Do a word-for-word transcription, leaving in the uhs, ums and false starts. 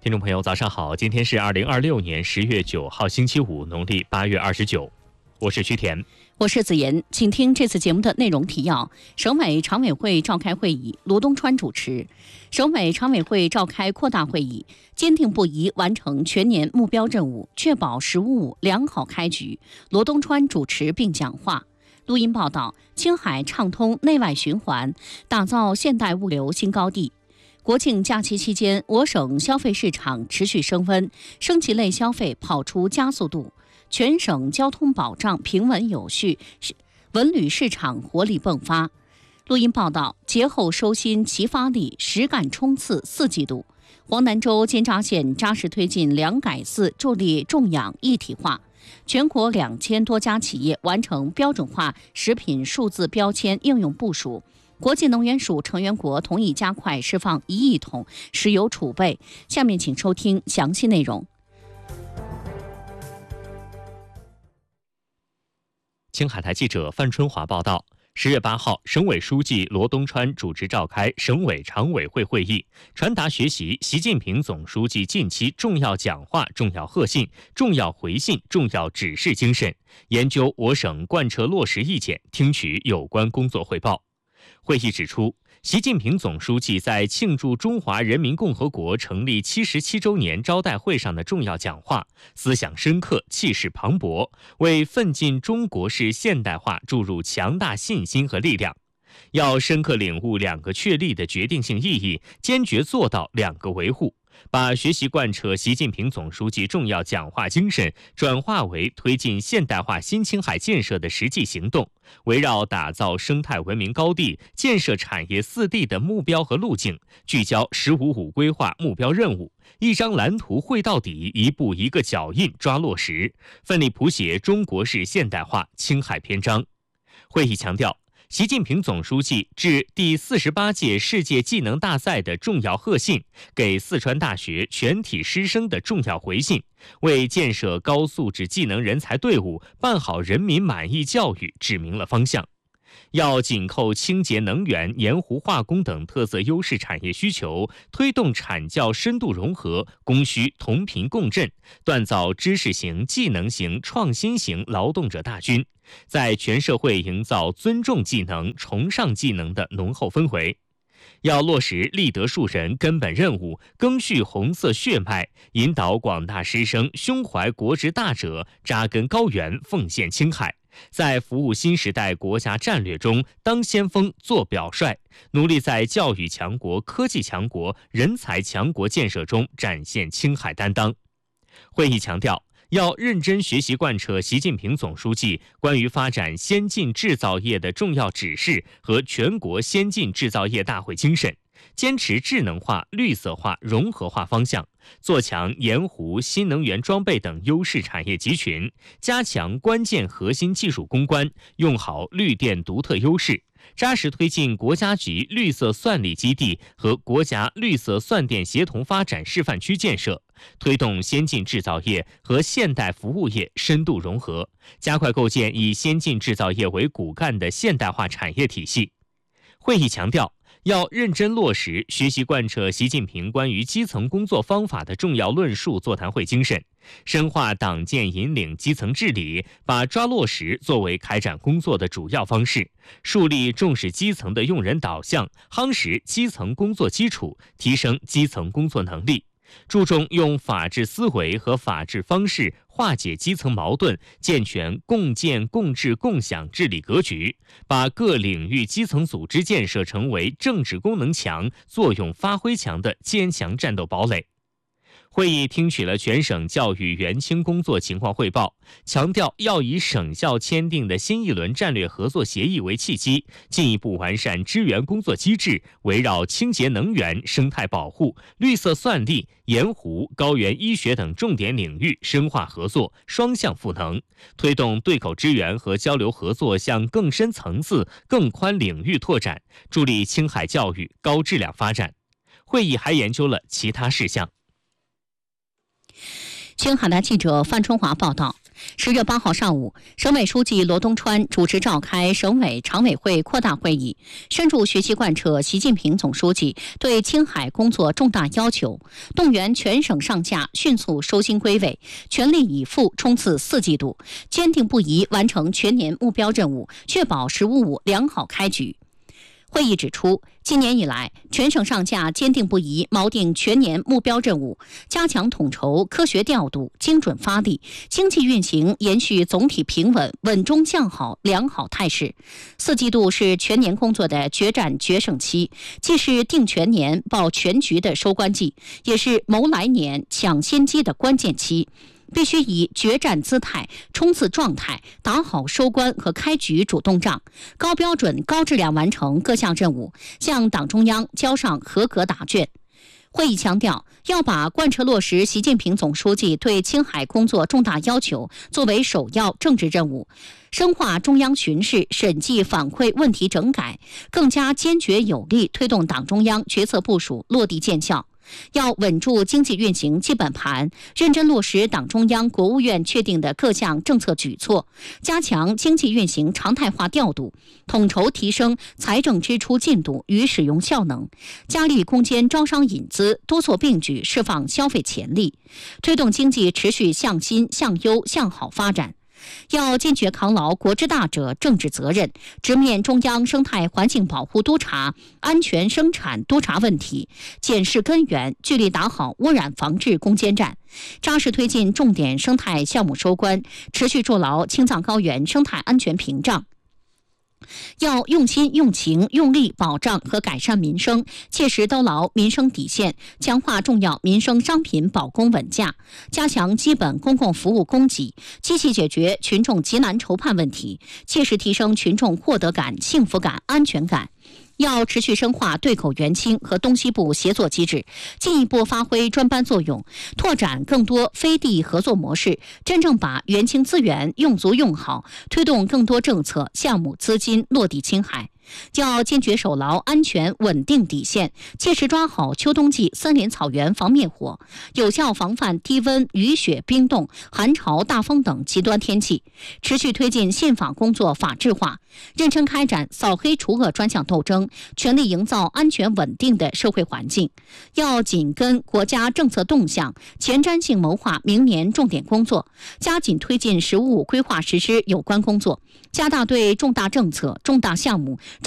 听众朋友，早上好！今天是二零二六年十月九号，星期五，农历八月二十九。我是徐田， 我是子妍，请听这次节目的内容提要。省委常委会召开会议，罗东川主持。省委常委会召开扩大会议，坚定不移完成全年目标任务，确保“十五五”良好开局。罗东川主持并讲话。录音报道：青海畅通内外循环，打造现代物流新高地。国庆假期期间，我省消费市场持续升温，升级类消费跑出加速度，全省交通保障平稳有序，文旅市场活力迸发。录音报道：节后收心齐发力，实干冲刺四季度。黄南州金扎县扎实推进粮改四，助力种养一体化。全国两千多家企业完成标准化食品数字标签应用部署。国际能源署成员国同意加快释放一亿桶石油储备。下面请收听详细内容。 青海台记者范春华报道。十月八号，省委书记罗东川主持召开省委常委会会议，传达学习习近平总书记近期重要讲话、重要贺信、重要回信、重要指示精神，研究我省贯彻落实意见，听取有关工作汇报。会议指出，习近平总书记在庆祝中华人民共和国成立七十七周年招待会上的重要讲话，思想深刻，气势磅礴，为奋进中国式现代化注入强大信心和力量。要深刻领悟两个确立的决定性意义，坚决做到两个维护，把学习贯彻习近平总书记重要讲话精神转化为推进现代化新青海建设的实际行动，围绕打造生态文明高地、建设产业四地的目标和路径，聚焦“十五五”规划目标任务，一张蓝图绘到底，一步一个脚印抓落实，奋力谱写中国式现代化青海篇章。会议强调，习近平总书记致第四十八届世界技能大赛的重要贺信，给四川大学全体师生的重要回信，为建设高素质技能人才队伍、办好人民满意教育指明了方向。要紧扣清洁能源、盐湖化工等特色优势产业需求，推动产教深度融合、供需同频共振，锻造知识型、技能型、创新型劳动者大军，在全社会营造尊重技能、崇尚技能的浓厚氛围。要落实立德树人根本任务，赓续红色血脉，引导广大师生胸怀国之大者，扎根高原，奉献青海，在服务新时代国家战略中当先锋、做表率，努力在教育强国、科技强国、人才强国建设中展现青海担当。会议强调，要认真学习贯彻习近平总书记关于发展先进制造业的重要指示和全国先进制造业大会精神，坚持智能化、绿色化、融合化方向，做强盐湖、新能源装备等优势产业集群，加强关键核心技术攻关，用好绿电独特优势，扎实推进国家级绿色算力基地和国家绿色算电协同发展示范区建设，推动先进制造业和现代服务业深度融合，加快构建以先进制造业为骨干的现代化产业体系。会议强调，要认真落实学习贯彻习近平关于基层工作方法的重要论述座谈会精神，深化党建引领基层治理，把抓落实作为开展工作的主要方式，树立重视基层的用人导向，夯实基层工作基础，提升基层工作能力，注重用法治思维和法治方式化解基层矛盾，健全共建共治共享治理格局，把各领域基层组织建设成为政治功能强、作用发挥强的坚强战斗堡垒。会议听取了全省教育援青工作情况汇报，强调要以省校签订的新一轮战略合作协议为契机，进一步完善支援工作机制，围绕清洁能源、生态保护、绿色算力、盐湖、高原医学等重点领域深化合作，双向赋能，推动对口支援和交流合作向更深层次、更宽领域拓展，助力青海教育高质量发展。会议还研究了其他事项。 青海的记者范春华报道， 十月八号上午，省委书记罗东川主持召开省委常委会扩大会议，深入学习贯彻习近平总书记对青海工作重大要求，动员全省上下迅速收心归位，全力以赴冲刺四季度，坚定不移完成全年目标任务，确保“十五五”良好开局。会议指出，今年以来，全省上下坚定不移锚定全年目标任务，加强统筹、科学调度、精准发力，经济运行延续总体平稳、稳中向好良好态势。四季度是全年工作的决战决胜期，既是定全年、保全局的收官季，也是谋来年、抢先机的关键期。必须以决战姿态、冲刺状态打好收官和开局主动仗，高标准、高质量完成各项任务，向党中央交上合格答卷。会议强调，要把贯彻落实习近平总书记对青海工作重大要求作为首要政治任务，深化中央巡视、审计、反馈问题整改，更加坚决有力推动党中央决策部署落地见效。要稳住经济运行基本盘，认真落实党中央、国务院确定的各项政策举措，加强经济运行常态化调度，统筹提升财政支出进度与使用效能，加力攻坚招商引资，多措并举释放消费潜力，推动经济持续向新、向优、向好发展。要坚决扛牢国之大者政治责任，直面中央生态环境保护督查、安全生产督查问题，检视根源，聚力打好污染防治攻坚战，扎实推进重点生态项目收官，持续筑牢青藏高原生态安全屏障。要用心、用情、用力保障和改善民生，切实兜牢民生底线，强化重要民生商品保供稳价，加强基本公共服务供给，积极解决群众急难愁盼问题，切实提升群众获得感、幸福感、安全感。要持续深化对口援青和东西部协作机制，进一步发挥专班作用，拓展更多非地合作模式，真正把援青资源用足用好，推动更多政策、项目、资金落地青海。要坚决守牢安全稳定底线，切实抓好秋冬季森林草原防灭火，有效防范低温、雨雪、冰冻、寒潮、大风等极端天气，持续推进宪法工作法治化，认真开展扫黑除恶专项斗争，全力营造安全稳定的社会环境。要紧跟国家政策动向，前瞻性谋划明年重点工作，加紧推进“十五五”规划实施有关工作，加大对重大政策、重大项目、重